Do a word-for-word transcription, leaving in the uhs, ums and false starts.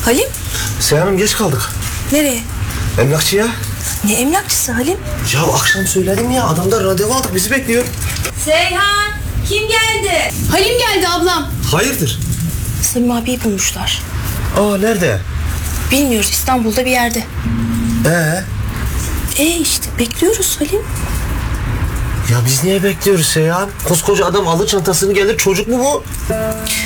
Halim? Seyhan'ım geç kaldık. Nereye? Emlakçıya. Ne emlakçısı Halim? Ya akşam söyledim ya, adamdan randevu aldık, bizi bekliyor. Seyhan, kim geldi? Halim geldi ablam. Hayırdır? Samim abiyi bulmuşlar. Aa, nerede? Bilmiyoruz, İstanbul'da bir yerde. Ee? E işte bekliyoruz Halim. Ya biz niye bekliyoruz Seyhan? Koskoca adam alır çantasını gelir, çocuk mu bu?